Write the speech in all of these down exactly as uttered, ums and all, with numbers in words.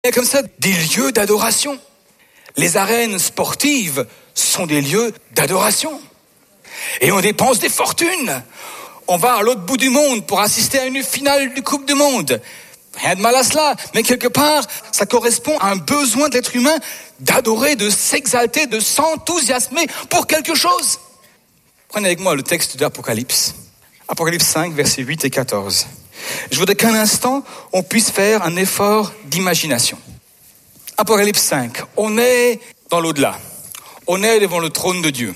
Il y a comme ça des lieux d'adoration. Les arènes sportives sont des lieux d'adoration. Et on dépense des fortunes. On va à l'autre bout du monde pour assister à une finale du Coupe du Monde. Rien de mal à cela, mais quelque part, ça correspond à un besoin de l'être humain d'adorer, de s'exalter, de s'enthousiasmer pour quelque chose. Prenez avec moi le texte d'Apocalypse. Apocalypse cinq, versets huit et quatorze. Je voudrais qu'un instant, on puisse faire un effort d'imagination. Apocalypse cinq, on est dans l'au-delà. On est devant le trône de Dieu.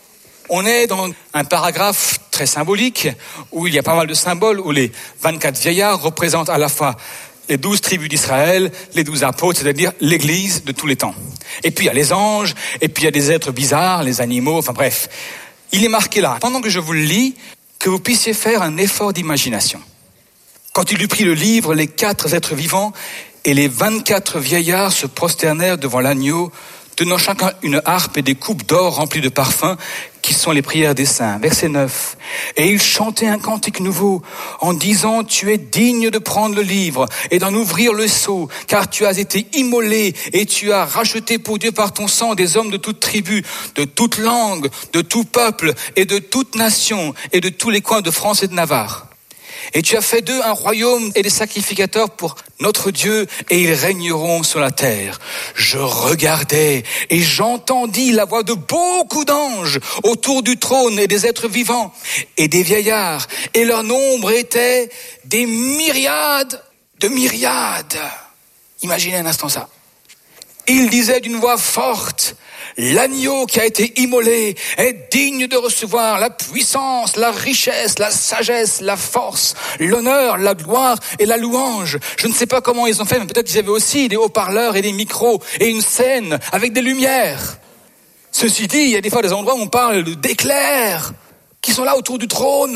On est dans un paragraphe très symbolique où il y a pas mal de symboles, où les vingt-quatre vieillards représentent à la fois les douze tribus d'Israël, les douze apôtres, c'est-à-dire l'Église de tous les temps. Et puis il y a les anges, et puis il y a des êtres bizarres, les animaux, enfin bref. Il est marqué là, pendant que je vous le lis, que vous puissiez faire un effort d'imagination. Quand il eut pris le livre, les quatre êtres vivants et les vingt-quatre vieillards se prosternèrent devant l'agneau, tenant chacun une harpe et des coupes d'or remplies de parfums, qui sont les prières des saints. Verset neuf. Et ils chantaient un cantique nouveau, en disant, tu es digne de prendre le livre et d'en ouvrir le sceau, car tu as été immolé et tu as racheté pour Dieu par ton sang des hommes de toute tribu, de toute langue, de tout peuple et de toute nation et de tous les coins de France et de Navarre. Et tu as fait d'eux un royaume et des sacrificateurs pour notre Dieu, et ils régneront sur la terre. Je regardais et j'entendis la voix de beaucoup d'anges autour du trône et des êtres vivants et des vieillards. Et leur nombre était des myriades de myriades. Imaginez un instant ça. Ils disaient d'une voix forte, l'agneau qui a été immolé est digne de recevoir la puissance, la richesse, la sagesse, la force, l'honneur, la gloire et la louange. Je ne sais pas comment ils ont fait, mais peut-être qu'ils avaient aussi des haut-parleurs et des micros et une scène avec des lumières. Ceci dit, il y a des fois des endroits où on parle d'éclairs qui sont là autour du trône.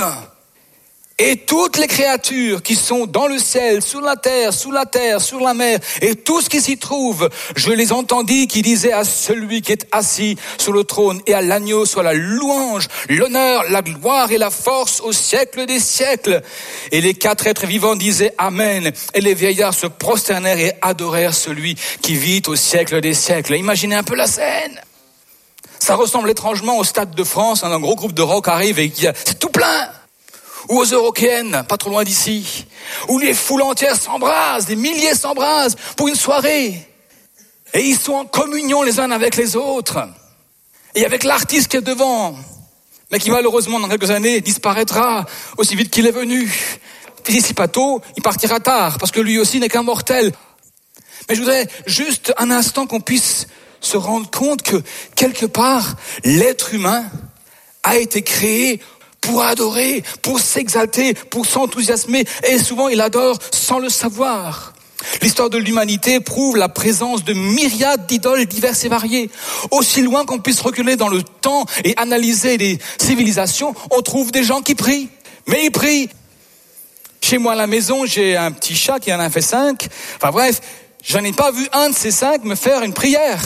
Et toutes les créatures qui sont dans le ciel, sous la terre, sous la terre, sur la mer, et tout ce qui s'y trouve, je les entendis qui disaient à celui qui est assis sur le trône et à l'agneau soit la louange, l'honneur, la gloire et la force au siècle des siècles. Et les quatre êtres vivants disaient Amen. Et les vieillards se prosternèrent et adorèrent celui qui vit au siècle des siècles. Imaginez un peu la scène. Ça ressemble étrangement au Stade de France, un gros groupe de rock arrive et c'est tout plein. Ou aux Eurokéennes, pas trop loin d'ici, où les foules entières s'embrasent, des milliers s'embrasent pour une soirée. Et ils sont en communion les uns avec les autres. Et avec l'artiste qui est devant, mais qui malheureusement dans quelques années disparaîtra aussi vite qu'il est venu. Puis si pas tôt, il partira tard, parce que lui aussi n'est qu'un mortel. Mais je voudrais juste un instant qu'on puisse se rendre compte que quelque part, l'être humain a été créé pour adorer, pour s'exalter, pour s'enthousiasmer. Et souvent, il adore sans le savoir. L'histoire de l'humanité prouve la présence de myriades d'idoles diverses et variées. Aussi loin qu'on puisse reculer dans le temps et analyser les civilisations, on trouve des gens qui prient. Mais ils prient. Chez moi à la maison, j'ai un petit chat qui en a fait cinq. Enfin bref, j'en ai pas vu un de ces cinq me faire une prière.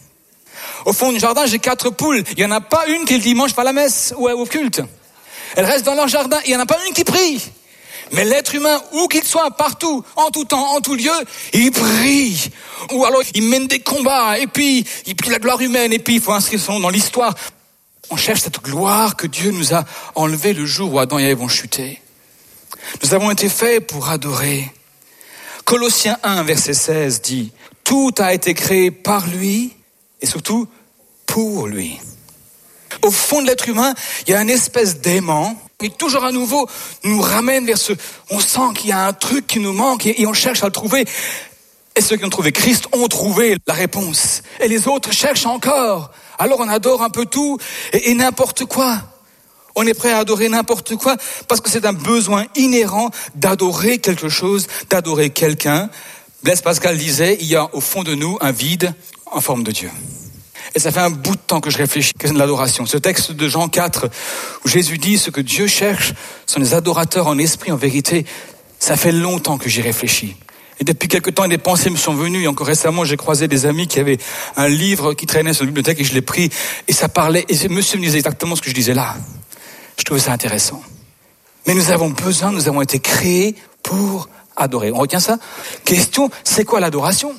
Au fond du jardin, j'ai quatre poules. Il y en a pas une qui le dimanche va à la messe ou au culte. Elles restent dans leur jardin, il n'y en a pas une qui prie. Mais l'être humain, où qu'il soit, partout, en tout temps, en tout lieu, il prie. Ou alors il mène des combats, et puis il prie la gloire humaine, et puis il faut inscrire son nom dans l'histoire. On cherche cette gloire que Dieu nous a enlevée le jour où Adam et Ève ont chuté. Nous avons été faits pour adorer. Colossiens un, verset seize dit, tout a été créé par lui, et surtout pour lui. Au fond de l'être humain, il y a une espèce d'aimant qui toujours à nouveau nous ramène vers ce... On sent qu'il y a un truc qui nous manque et, et on cherche à le trouver. Et ceux qui ont trouvé Christ ont trouvé la réponse. Et les autres cherchent encore. Alors on adore un peu tout et, et n'importe quoi. On est prêt à adorer n'importe quoi parce que c'est un besoin inhérent d'adorer quelque chose, d'adorer quelqu'un. Blaise Pascal disait, il y a au fond de nous un vide en forme de Dieu. Et ça fait un bout de temps que je réfléchis à l'adoration. Ce texte de Jean quatre, où Jésus dit ce que Dieu cherche, sont les adorateurs en esprit, en vérité. Ça fait longtemps que j'y réfléchis. Et depuis quelque temps, des pensées me sont venues. Et encore récemment, j'ai croisé des amis qui avaient un livre qui traînait sur la bibliothèque et je l'ai pris. Et ça parlait, et monsieur me disait exactement ce que je disais là. Je trouvais ça intéressant. Mais nous avons besoin, nous avons été créés pour adorer. On retient ça? Question, c'est quoi l'adoration?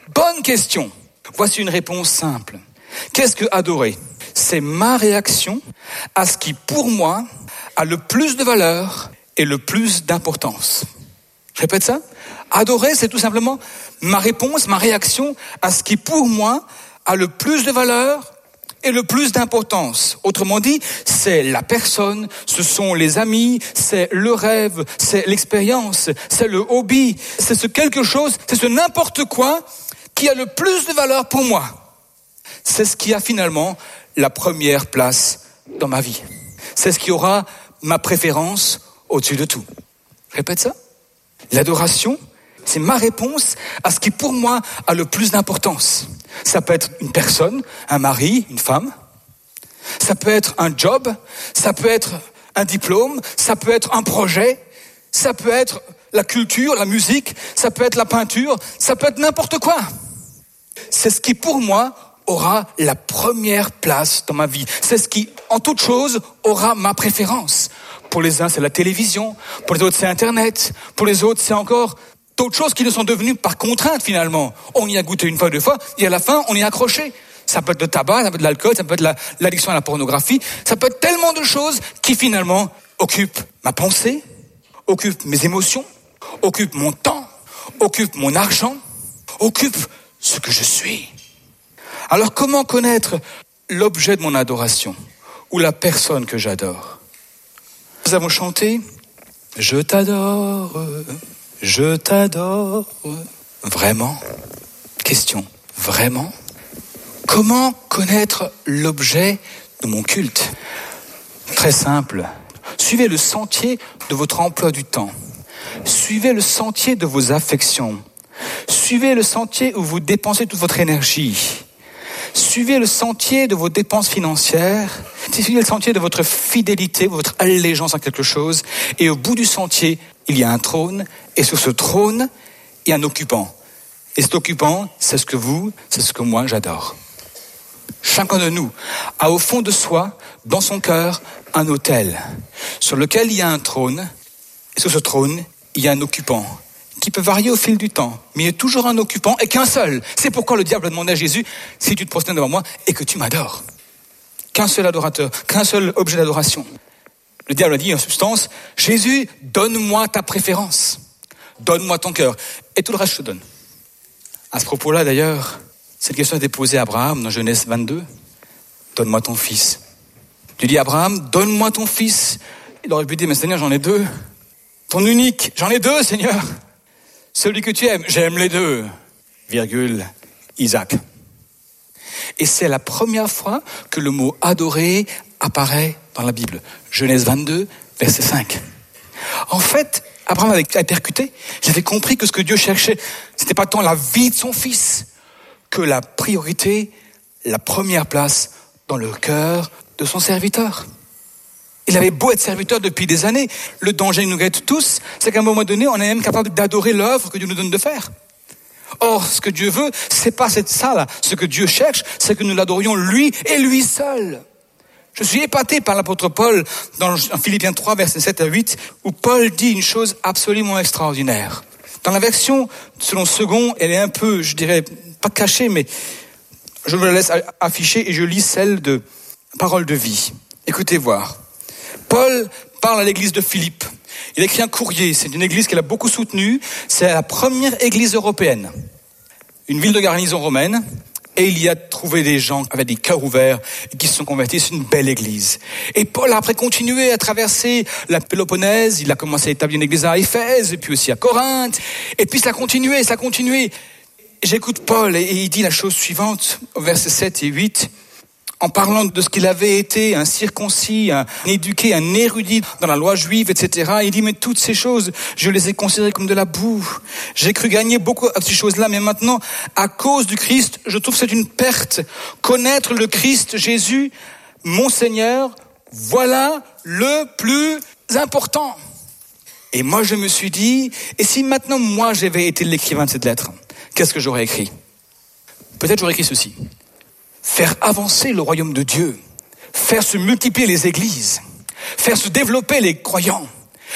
Bonne question. Voici une réponse simple. Qu'est-ce que adorer ? C'est ma réaction à ce qui, pour moi, a le plus de valeur et le plus d'importance. Je répète ça. Adorer, c'est tout simplement ma réponse, ma réaction à ce qui, pour moi, a le plus de valeur et le plus d'importance. Autrement dit, c'est la personne, ce sont les amis, c'est le rêve, c'est l'expérience, c'est le hobby, c'est ce quelque chose, c'est ce n'importe quoi qui a le plus de valeur pour moi. C'est ce qui a finalement la première place dans ma vie. C'est ce qui aura ma préférence au-dessus de tout. Je répète ça. L'adoration, c'est ma réponse à ce qui pour moi a le plus d'importance. Ça peut être une personne, un mari, une femme. Ça peut être un job, ça peut être un diplôme, ça peut être un projet, ça peut être la culture, la musique, ça peut être la peinture, ça peut être n'importe quoi. C'est ce qui pour moi aura la première place dans ma vie. C'est ce qui, en toute chose, aura ma préférence. Pour les uns, c'est la télévision. Pour les autres, c'est Internet. Pour les autres, c'est encore d'autres choses qui ne sont devenues par contrainte, finalement. On y a goûté une fois, deux fois, et à la fin, on y est accroché. Ça peut être le tabac, ça peut être l'alcool, ça peut être la, l'addiction à la pornographie. Ça peut être tellement de choses qui, finalement, occupent ma pensée, occupent mes émotions, occupent mon temps, occupent mon argent, occupent ce que je suis. Alors, comment connaître l'objet de mon adoration ou la personne que j'adore ? Nous avons chanté « Je t'adore, je t'adore ». Vraiment ? Question, vraiment ? Comment connaître l'objet de mon culte ? Très simple. Suivez le sentier de votre emploi du temps. Suivez le sentier de vos affections. Suivez le sentier où vous dépensez toute votre énergie. Suivez le sentier de vos dépenses financières, suivez le sentier de votre fidélité, votre allégeance à quelque chose, et au bout du sentier, il y a un trône, et sur ce trône, il y a un occupant. Et cet occupant, c'est ce que vous, c'est ce que moi j'adore. Chacun de nous a au fond de soi, dans son cœur, un autel, sur lequel il y a un trône, et sur ce trône, il y a un occupant, qui peut varier au fil du temps, mais il y a toujours un occupant et qu'un seul. C'est pourquoi le diable a demandé à Jésus, si tu te prosternes devant moi et que tu m'adores. Qu'un seul adorateur, qu'un seul objet d'adoration. Le diable a dit en substance, Jésus, donne-moi ta préférence, donne-moi ton cœur, et tout le reste je te donne. À ce propos-là d'ailleurs, cette question a été posée à Abraham dans Genèse vingt-deux, donne-moi ton fils. Tu dis Abraham, donne-moi ton fils. Il aurait pu dire, mais Seigneur, j'en ai deux. Ton unique, j'en ai deux, Seigneur. Celui que tu aimes, j'aime les deux, virgule, Isaac. Et c'est la première fois que le mot adorer apparaît dans la Bible. Genèse vingt-deux, verset cinq. En fait, Abraham avait percuté, j'avais compris que ce que Dieu cherchait, c'était pas tant la vie de son fils, que la priorité, la première place dans le cœur de son serviteur. Il avait beau être serviteur depuis des années, le danger nous guette tous, c'est qu'à un moment donné, on est même capable d'adorer l'œuvre que Dieu nous donne de faire. Or, ce que Dieu veut, c'est pas cette ça-là. Ce que Dieu cherche, c'est que nous l'adorions lui et lui seul. Je suis épaté par l'apôtre Paul dans Philippiens trois, versets sept à huit, où Paul dit une chose absolument extraordinaire. Dans la version selon Second, elle est un peu, je dirais, pas cachée, mais je me la laisse afficher et je lis celle de Parole de vie. Écoutez voir. Paul parle à l'église de Philippe. Il écrit un courrier. C'est une église qu'il a beaucoup soutenue. C'est la première église européenne. Une ville de garnison romaine. Et il y a trouvé des gens avec des cœurs ouverts et qui se sont convertis. C'est une belle église. Et Paul a après continué à traverser la Péloponnèse. Il a commencé à établir une église à Éphèse et puis aussi à Corinthe. Et puis ça a continué, ça a continué. J'écoute Paul et il dit la chose suivante au verset sept et huit. En parlant de ce qu'il avait été, un circoncis, un éduqué, un érudit dans la loi juive, et cetera. Il dit, mais toutes ces choses, je les ai considérées comme de la boue. J'ai cru gagner beaucoup à ces choses-là, mais maintenant, à cause du Christ, je trouve que c'est une perte. Connaître le Christ Jésus, mon Seigneur, voilà le plus important. Et moi, je me suis dit, et si maintenant, moi, j'avais été l'écrivain de cette lettre, qu'est-ce que j'aurais écrit ? Peut-être j'aurais écrit ceci. Faire avancer le royaume de Dieu, faire se multiplier les églises, faire se développer les croyants,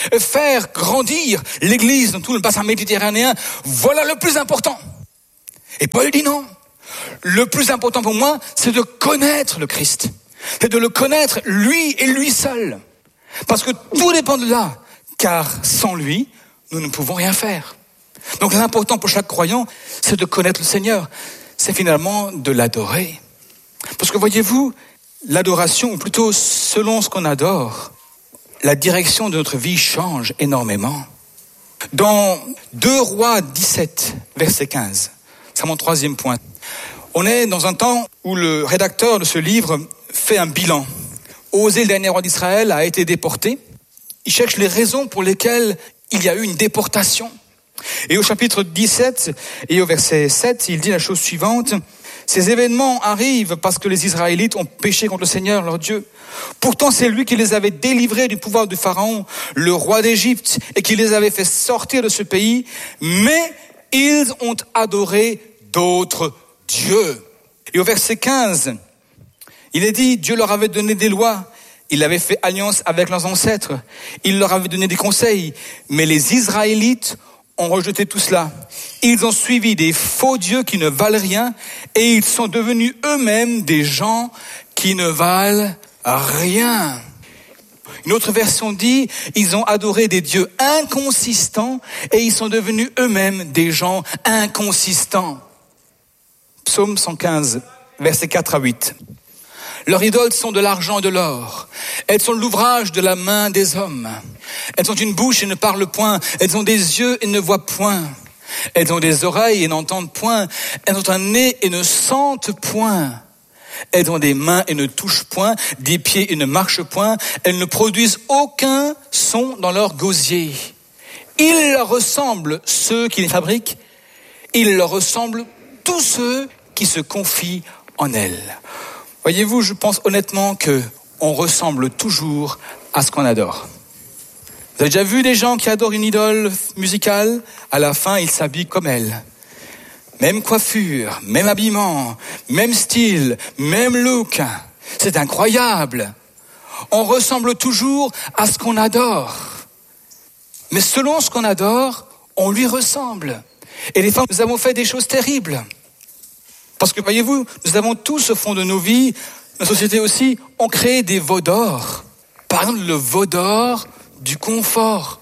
faire grandir l'église dans tout le bassin méditerranéen, voilà le plus important. Et Paul dit non. Le plus important pour moi, c'est de connaître le Christ. C'est de le connaître, lui et lui seul. Parce que tout dépend de là. Car sans lui, nous ne pouvons rien faire. Donc l'important pour chaque croyant, c'est de connaître le Seigneur. C'est finalement de l'adorer. Parce que voyez-vous, l'adoration, ou plutôt selon ce qu'on adore, la direction de notre vie change énormément. Dans deux Rois dix-sept, verset quinze, c'est mon troisième point. On est dans un temps où le rédacteur de ce livre fait un bilan. Osée, le dernier roi d'Israël, a été déporté. Il cherche les raisons pour lesquelles il y a eu une déportation. Et au chapitre dix-sept et au verset sept, il dit la chose suivante. Ces événements arrivent parce que les Israélites ont péché contre le Seigneur, leur Dieu. Pourtant, c'est lui qui les avait délivrés du pouvoir du Pharaon, le roi d'Égypte, et qui les avait fait sortir de ce pays. Mais ils ont adoré d'autres dieux. Et au verset quinze, il est dit, Dieu leur avait donné des lois. Il avait fait alliance avec leurs ancêtres. Il leur avait donné des conseils. Mais les Israélites ont rejeté tout cela. Ils ont suivi des faux dieux qui ne valent rien et ils sont devenus eux-mêmes des gens qui ne valent rien. Une autre version dit, ils ont adoré des dieux inconsistants et ils sont devenus eux-mêmes des gens inconsistants. Psaume cent quinze, versets quatre à huit. Leurs idoles sont de l'argent et de l'or. Elles sont l'ouvrage de la main des hommes. Elles ont une bouche et ne parlent point. Elles ont des yeux et ne voient point. Elles ont des oreilles et n'entendent point. Elles ont un nez et ne sentent point. Elles ont des mains et ne touchent point, des pieds et ne marchent point. Elles ne produisent aucun son dans leur gosier. Ils leur ressemblent ceux qui les fabriquent. Ils leur ressemblent tous ceux qui se confient en elles. Voyez-vous, je pense honnêtement qu'on ressemble toujours à ce qu'on adore. Vous avez déjà vu des gens qui adorent une idole musicale? À la fin, ils s'habillent comme elle. Même coiffure, même habillement, même style, même look. C'est incroyable. On ressemble toujours à ce qu'on adore. Mais selon ce qu'on adore, on lui ressemble. Et les femmes, nous avons fait des choses terribles. Parce que, voyez-vous, nous avons tous au fond de nos vies, la société aussi, ont créé des veaux d'or. Par exemple, le veau d'or du confort.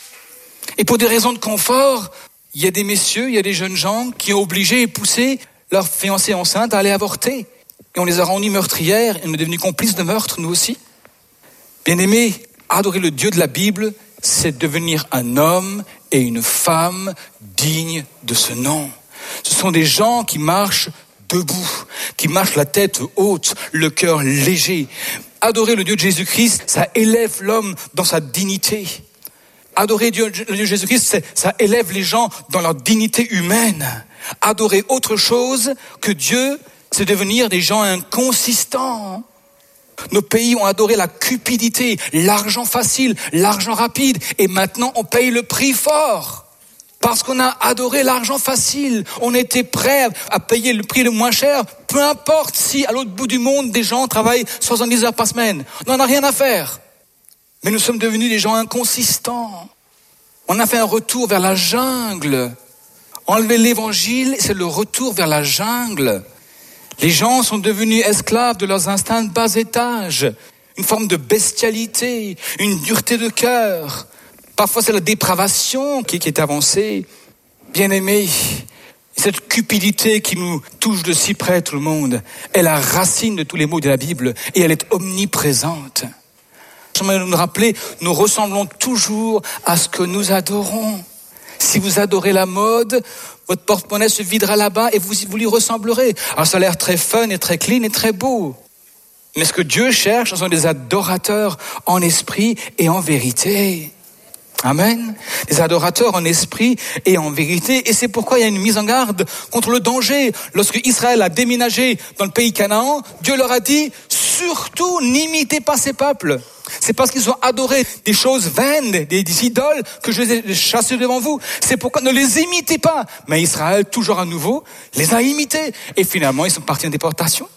Et pour des raisons de confort, il y a des messieurs, il y a des jeunes gens qui ont obligé et poussé leur fiancée enceinte à aller avorter. Et on les a rendus meurtrières et on est devenus complices de meurtre, nous aussi. Bien-aimés, adorer le Dieu de la Bible, c'est devenir un homme et une femme dignes de ce nom. Ce sont des gens qui marchent debout, qui marchent la tête haute, le cœur léger. Adorer le Dieu de Jésus-Christ, ça élève l'homme dans sa dignité. Adorer Dieu, le Dieu de Jésus-Christ, ça élève les gens dans leur dignité humaine. Adorer autre chose que Dieu, c'est devenir des gens inconsistants. Nos pays ont adoré la cupidité, l'argent facile, l'argent rapide, et maintenant on paye le prix fort. Parce qu'on a adoré l'argent facile, on était prêt à payer le prix le moins cher, peu importe si à l'autre bout du monde des gens travaillent soixante-dix heures par semaine. On n'en a rien à faire. Mais nous sommes devenus des gens inconsistants. On a fait un retour vers la jungle. Enlever l'évangile, c'est le retour vers la jungle. Les gens sont devenus esclaves de leurs instincts de bas étage. Une forme de bestialité, une dureté de cœur. Parfois, c'est la dépravation qui, qui est avancée. Bien-aimés, cette cupidité qui nous touche de si près, tout le monde, est la racine de tous les maux de la Bible et elle est omniprésente. J'aimerais nous rappeler, nous ressemblons toujours à ce que nous adorons. Si vous adorez la mode, votre porte-monnaie se videra là-bas et vous, vous lui ressemblerez. Alors ça a l'air très fun et très clean et très beau. Mais ce que Dieu cherche, ce sont des adorateurs en esprit et en vérité. Amen. Des adorateurs en esprit et en vérité. Et c'est pourquoi il y a une mise en garde contre le danger. Lorsque Israël a déménagé dans le pays Canaan, Dieu leur a dit, surtout n'imitez pas ces peuples. C'est parce qu'ils ont adoré des choses vaines, des, des idoles, que je les ai chassés devant vous. C'est pourquoi ne les imitez pas. Mais Israël, toujours à nouveau, les a imités. Et finalement, ils sont partis en déportation.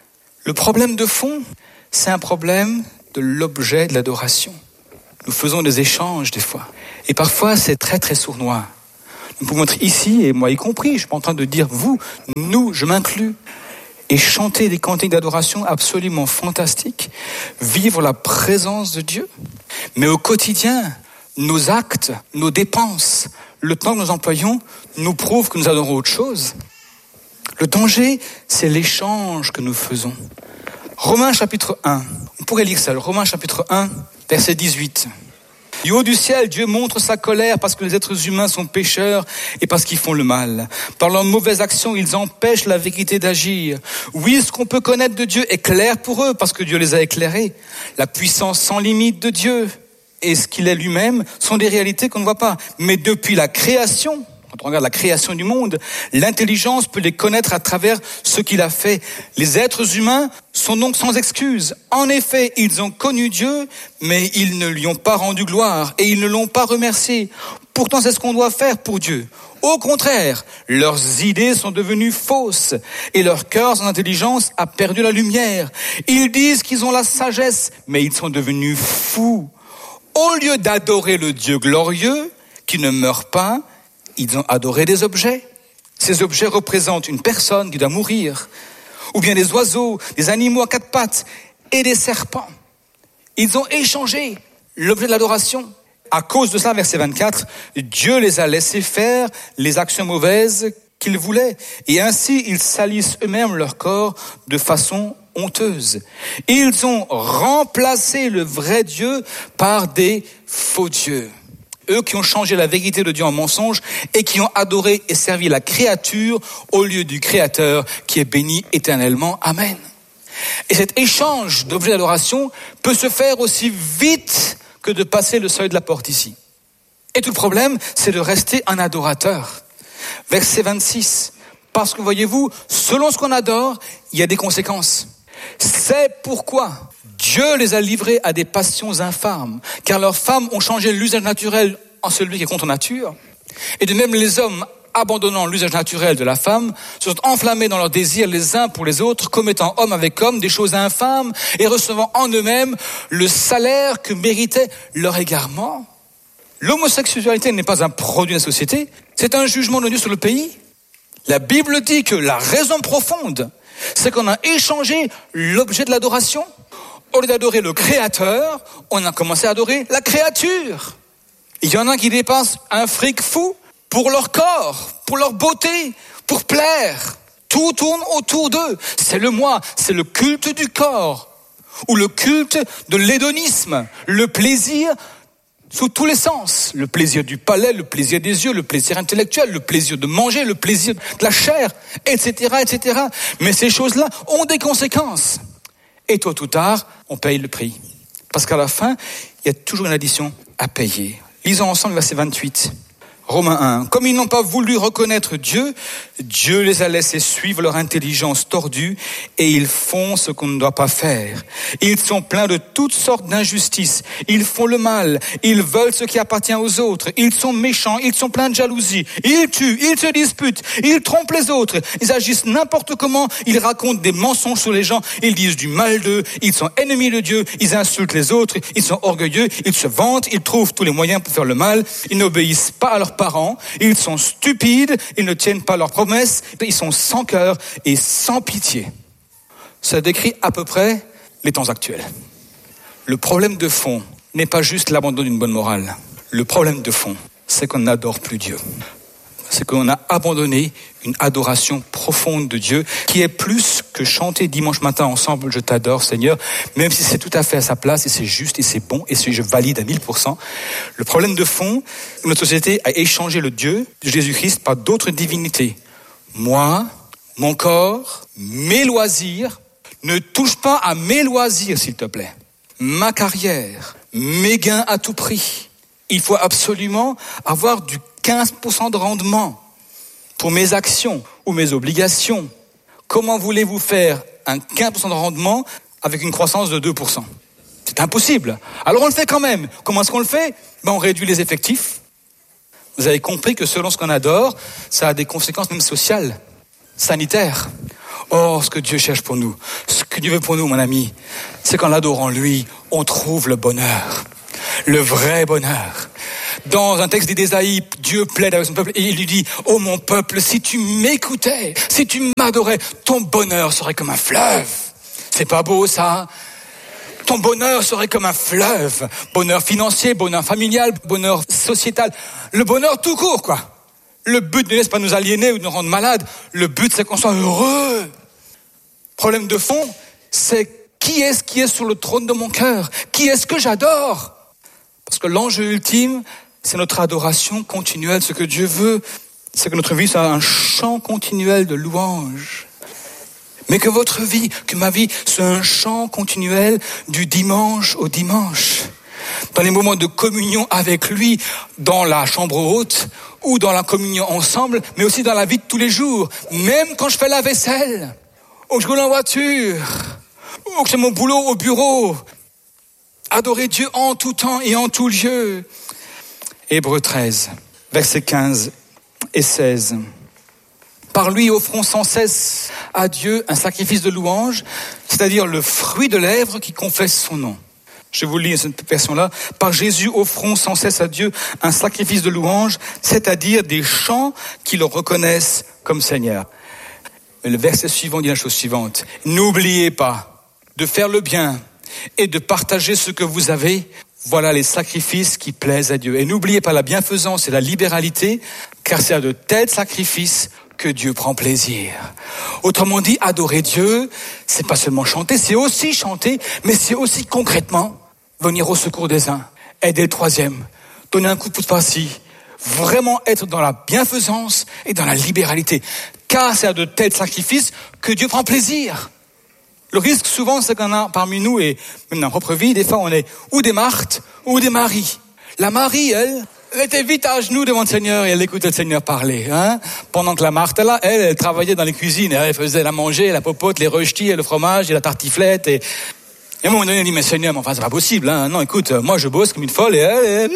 Le problème de fond, c'est un problème de l'objet de l'adoration. Nous faisons des échanges des fois. Et parfois, c'est très très sournois. Nous pouvons être ici, et moi y compris, je ne suis pas en train de dire vous, nous, je m'inclus, et chanter des cantiques d'adoration absolument fantastiques, vivre la présence de Dieu. Mais au quotidien, nos actes, nos dépenses, le temps que nous employons nous prouvent que nous adorons autre chose. Le danger, c'est l'échange que nous faisons. Romains chapitre un, on pourrait lire ça, Romains chapitre un, verset dix-huit. Du haut du ciel, Dieu montre sa colère parce que les êtres humains sont pécheurs et parce qu'ils font le mal. Par leurs mauvaises actions, ils empêchent la vérité d'agir. Oui, ce qu'on peut connaître de Dieu est clair pour eux parce que Dieu les a éclairés. La puissance sans limite de Dieu et ce qu'il est lui-même sont des réalités qu'on ne voit pas. Mais depuis la création, quand on regarde la création du monde, l'intelligence peut les connaître à travers ce qu'il a fait. Les êtres humains sont donc sans excuse. En effet, ils ont connu Dieu, mais ils ne lui ont pas rendu gloire et ils ne l'ont pas remercié. Pourtant, c'est ce qu'on doit faire pour Dieu. Au contraire, leurs idées sont devenues fausses et leur cœur sans intelligence a perdu la lumière. Ils disent qu'ils ont la sagesse, mais ils sont devenus fous. Au lieu d'adorer le Dieu glorieux, qui ne meurt pas, ils ont adoré des objets. Ces objets représentent une personne qui doit mourir, ou bien des oiseaux, des animaux à quatre pattes et des serpents. Ils ont échangé l'objet de l'adoration. À cause de cela, verset vingt-quatre, Dieu les a laissés faire les actions mauvaises qu'ils voulaient, et ainsi ils salissent eux-mêmes leur corps de façon honteuse. Ils ont remplacé le vrai Dieu par des faux dieux. Eux qui ont changé la vérité de Dieu en mensonge et qui ont adoré et servi la créature au lieu du Créateur qui est béni éternellement. Amen. Et cet échange d'objets d'adoration peut se faire aussi vite que de passer le seuil de la porte ici. Et tout le problème, c'est de rester un adorateur. Verset vingt-six. Parce que voyez-vous, selon ce qu'on adore, il y a des conséquences. C'est pourquoi Dieu les a livrés à des passions infâmes, car leurs femmes ont changé l'usage naturel en celui qui est contre nature. Et de même les hommes, abandonnant l'usage naturel de la femme, se sont enflammés dans leurs désirs les uns pour les autres, commettant homme avec homme des choses infâmes et recevant en eux-mêmes le salaire que méritait leur égarement. L'homosexualité n'est pas un produit de la société, c'est un jugement de Dieu sur le pays. La Bible dit que la raison profonde, c'est qu'on a échangé l'objet de l'adoration. Au lieu d'adorer le Créateur, on a commencé à adorer la créature. Il y en a qui dépensent un fric fou pour leur corps, pour leur beauté, pour plaire. Tout tourne autour d'eux. C'est le moi, c'est le culte du corps, ou le culte de l'hédonisme, le plaisir sous tous les sens. Le plaisir du palais, le plaisir des yeux, le plaisir intellectuel, le plaisir de manger, le plaisir de la chair, et cetera, et cetera. Mais ces choses-là ont des conséquences. Et tôt ou tard, on paye le prix. Parce qu'à la fin, il y a toujours une addition à payer. Lisons ensemble verset vingt-huit. Romains un. Comme ils n'ont pas voulu reconnaître Dieu, Dieu les a laissés suivre leur intelligence tordue et ils font ce qu'on ne doit pas faire. Ils sont pleins de toutes sortes d'injustices. Ils font le mal. Ils veulent ce qui appartient aux autres. Ils sont méchants. Ils sont pleins de jalousie. Ils tuent. Ils se disputent. Ils trompent les autres. Ils agissent n'importe comment. Ils racontent des mensonges sur les gens. Ils disent du mal d'eux. Ils sont ennemis de Dieu. Ils insultent les autres. Ils sont orgueilleux. Ils se vantent. Ils trouvent tous les moyens pour faire le mal. Ils n'obéissent pas à leurs parents, ils sont stupides, ils ne tiennent pas leurs promesses, ils sont sans cœur et sans pitié. Ça décrit à peu près les temps actuels. Le problème de fond n'est pas juste l'abandon d'une bonne morale. Le problème de fond, c'est qu'on n'adore plus Dieu. C'est qu'on a abandonné une adoration profonde de Dieu qui est plus que chanter dimanche matin ensemble, je t'adore Seigneur, même si c'est tout à fait à sa place et c'est juste et c'est bon et je valide à mille pour cent. Le problème de fond, notre société a échangé le Dieu de Jésus-Christ par d'autres divinités. Moi, mon corps, mes loisirs, ne touche pas à mes loisirs s'il te plaît. Ma carrière, mes gains à tout prix. Il faut absolument avoir du quinze pour cent de rendement pour mes actions ou mes obligations. Comment voulez-vous faire un quinze pour cent de rendement avec une croissance de deux pour cent? C'est impossible. Alors on le fait quand même. Comment est-ce qu'on le fait? Ben on réduit les effectifs. Vous avez compris que selon ce qu'on adore, ça a des conséquences même sociales, sanitaires. Oh, ce que Dieu cherche pour nous, ce que Dieu veut pour nous, mon ami, c'est qu'en l'adorant lui, on trouve le bonheur. Le vrai bonheur. Dans un texte d'Ésaïe, Dieu plaide avec son peuple et il lui dit « Oh mon peuple, si tu m'écoutais, si tu m'adorais, ton bonheur serait comme un fleuve. » C'est pas beau ça? Ton bonheur serait comme un fleuve. Bonheur financier, bonheur familial, bonheur sociétal. Le bonheur tout court, quoi. Le but n'est pas de nous aliéner ou de nous rendre malades. Le but, c'est qu'on soit heureux. Problème de fond, c'est qui est-ce qui est sur le trône de mon cœur? Qui est-ce que j'adore? Parce que l'enjeu ultime, c'est notre adoration continuelle. Ce que Dieu veut, c'est que notre vie soit un chant continuel de louange. Mais que votre vie, que ma vie, soit un chant continuel du dimanche au dimanche. Dans les moments de communion avec lui, dans la chambre haute, ou dans la communion ensemble, mais aussi dans la vie de tous les jours. Même quand je fais la vaisselle, ou que je roule en voiture, ou que j'ai mon boulot au bureau. Adorer Dieu en tout temps et en tout lieu. Hébreux treize, versets quinze et seize. Par lui offrons sans cesse à Dieu un sacrifice de louange, c'est-à-dire le fruit de lèvres qui confesse son nom. Je vous lis cette version-là. Par Jésus offrons sans cesse à Dieu un sacrifice de louange, c'est-à-dire des chants qui le reconnaissent comme Seigneur. Mais le verset suivant dit la chose suivante. N'oubliez pas de faire le bien et de partager ce que vous avez. Voilà les sacrifices qui plaisent à Dieu. Et n'oubliez pas la bienfaisance et la libéralité, car c'est à de tels sacrifices que Dieu prend plaisir. Autrement dit, adorer Dieu, c'est pas seulement chanter, c'est aussi chanter, mais c'est aussi concrètement venir au secours des uns, aider le troisième, donner un coup de pouce par-ci, vraiment être dans la bienfaisance et dans la libéralité. Car c'est à de tels sacrifices que Dieu prend plaisir. Le risque souvent, c'est qu'on a parmi nous, et même dans notre propre vie, des fois on est ou des Marthe ou des Marie. La Marie, elle, elle était vite à genoux devant le Seigneur et elle écoutait le Seigneur parler. Hein? Pendant que la Marthe, là, elle, elle travaillait dans les cuisines. Elle faisait la manger, la popote, les röstis, et le fromage, et la tartiflette. Et, et à un moment donné, elle dit, mais Seigneur, mais enfin, c'est pas possible. Hein? Non, écoute, moi je bosse comme une folle et elle... elle...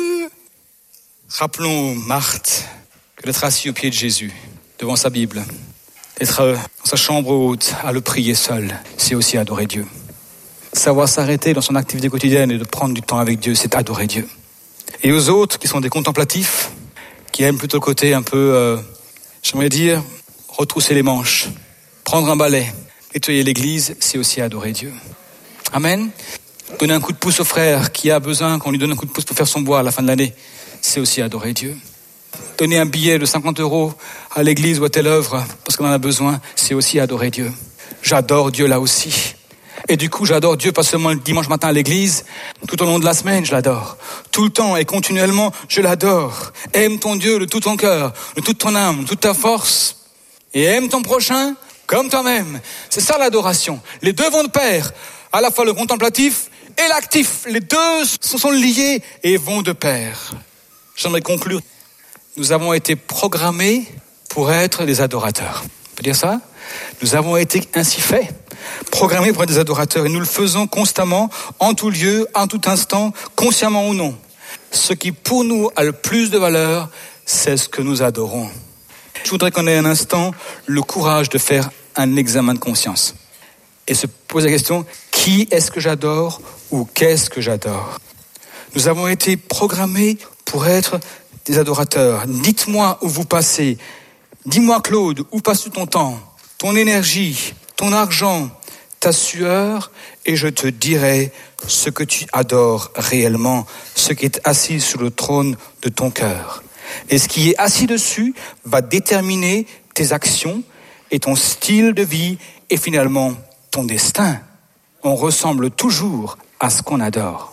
Rappelons Marthe que d'être assis au pied de Jésus, devant sa Bible, d'être dans sa chambre haute, à le prier seul, c'est aussi adorer Dieu. Savoir s'arrêter dans son activité quotidienne et de prendre du temps avec Dieu, c'est adorer Dieu. Et aux autres qui sont des contemplatifs, qui aiment plutôt le côté un peu, euh, j'aimerais dire, retrousser les manches, prendre un balai, nettoyer l'église, c'est aussi adorer Dieu. Amen. Donner un coup de pouce au frère qui a besoin qu'on lui donne un coup de pouce pour faire son bois à la fin de l'année, c'est aussi adorer Dieu. Donner un billet de cinquante euros à l'église ou à telle œuvre parce qu'on en a besoin, c'est aussi adorer Dieu. J'adore Dieu là aussi. Et du coup, j'adore Dieu pas seulement le dimanche matin à l'église, tout au long de la semaine, je l'adore. Tout le temps et continuellement, je l'adore. Aime ton Dieu de tout ton cœur, de toute ton âme, de toute ta force. Et aime ton prochain comme toi-même. C'est ça l'adoration. Les deux vont de pair. À la fois le contemplatif et l'actif. Les deux sont liés et vont de pair. J'aimerais conclure. Nous avons été programmés pour être des adorateurs. On peut dire ça? Nous avons été ainsi faits, programmés pour être des adorateurs. Et nous le faisons constamment, en tout lieu, en tout instant, consciemment ou non. Ce qui pour nous a le plus de valeur, c'est ce que nous adorons. Je voudrais qu'on ait un instant le courage de faire un examen de conscience. Et se poser la question, qui est-ce que j'adore ou qu'est-ce que j'adore? Nous avons été programmés pour être des adorateurs. Dites-moi où vous passez. Dis-moi, Claude, où passes-tu ton temps, ton énergie, ton argent, ta sueur, et je te dirai ce que tu adores réellement, ce qui est assis sur le trône de ton cœur. Et ce qui est assis dessus va déterminer tes actions et ton style de vie et finalement ton destin. On ressemble toujours à ce qu'on adore.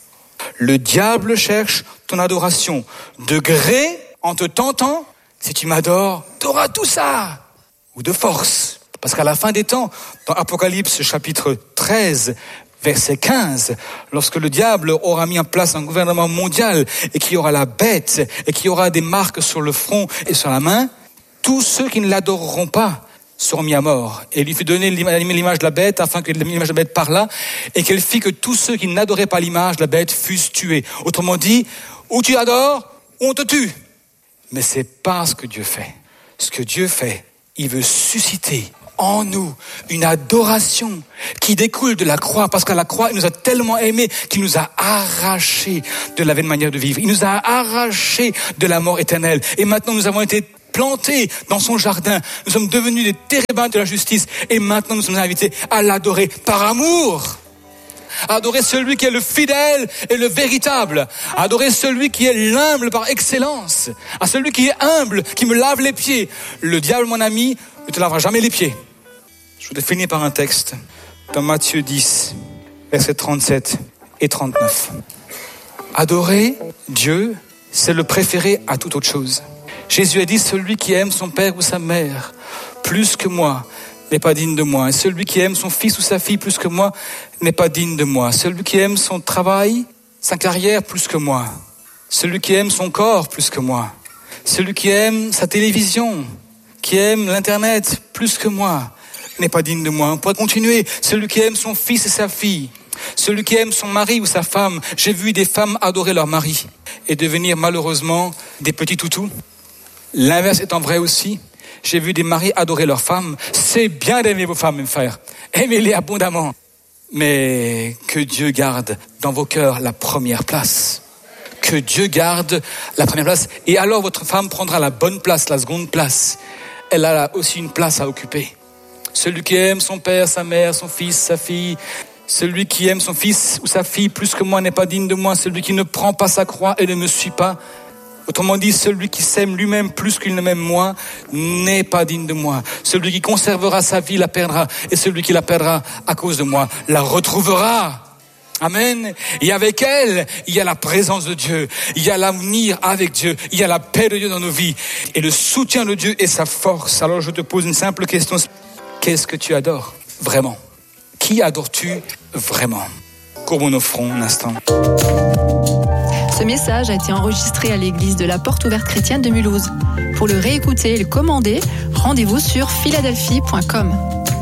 Le diable cherche ton adoration. De gré, en te tentant, si tu m'adores, tu auras tout ça. Ou de force. Parce qu'à la fin des temps, dans Apocalypse chapitre treize, verset quinze, lorsque le diable aura mis en place un gouvernement mondial et qu'il y aura la bête et qu'il y aura des marques sur le front et sur la main, tous ceux qui ne l'adoreront pas seront mis à mort. Et il lui fit donner l'image de la bête afin que l'image de la bête parlât et qu'elle fit que tous ceux qui n'adoraient pas l'image de la bête fussent tués. Autrement dit, ou tu adores, ou on te tue. Mais c'est pas ce que Dieu fait. Ce que Dieu fait, il veut susciter en nous une adoration qui découle de la croix, parce qu'à la croix, il nous a tellement aimés qu'il nous a arrachés de la vaine manière de vivre. Il nous a arrachés de la mort éternelle. Et maintenant, nous avons été plantés dans son jardin. Nous sommes devenus des térébins de la justice. Et maintenant, nous sommes invités à l'adorer par amour. À adorer celui qui est le fidèle et le véritable. À adorer celui qui est l'humble par excellence. À celui qui est humble, qui me lave les pieds. Le diable, mon ami, ne te lavera jamais les pieds. Je voudrais finir par un texte dans Matthieu dix, versets trente-sept et trente-neuf. Adorer Dieu, c'est le préférer à toute autre chose. Jésus a dit, celui qui aime son père ou sa mère plus que moi n'est pas digne de moi. Et celui qui aime son fils ou sa fille plus que moi n'est pas digne de moi. Celui qui aime son travail, sa carrière plus que moi. Celui qui aime son corps plus que moi. Celui qui aime sa télévision, qui aime l'internet plus que moi, n'est pas digne de moi. On pourrait continuer. Celui qui aime son fils et sa fille. Celui qui aime son mari ou sa femme. J'ai vu des femmes adorer leur mari et devenir malheureusement des petits toutous. L'inverse étant vrai aussi. J'ai vu des maris adorer leurs femmes. C'est bien d'aimer vos femmes, mes frères. Aimez-les abondamment. Mais que Dieu garde dans vos cœurs la première place. Que Dieu garde la première place. Et alors votre femme prendra la bonne place, la seconde place. Elle a aussi une place à occuper. Celui qui aime son père, sa mère, son fils, sa fille. Celui qui aime son fils ou sa fille plus que moi n'est pas digne de moi. Celui qui ne prend pas sa croix et ne me suit pas. Autrement dit, celui qui s'aime lui-même plus qu'il ne m'aime moi n'est pas digne de moi. Celui qui conservera sa vie la perdra. Et celui qui la perdra à cause de moi la retrouvera. Amen. Et avec elle, il y a la présence de Dieu. Il y a l'avenir avec Dieu. Il y a la paix de Dieu dans nos vies. Et le soutien de Dieu est sa force. Alors je te pose une simple question. Qu'est-ce que tu adores vraiment? Qui adores-tu vraiment? Courbons nos fronts un instant. Ce message a été enregistré à l'église de la Porte Ouverte Chrétienne de Mulhouse. Pour le réécouter et le commander, rendez-vous sur philadelphie point com.